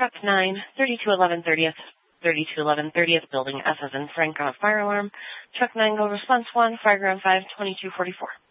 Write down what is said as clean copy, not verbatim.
Truck 9, 3211 30th, 3211 30th, Building S as in Frank on a fire alarm. Truck 9, go response 1, Fire Ground 5, 2244.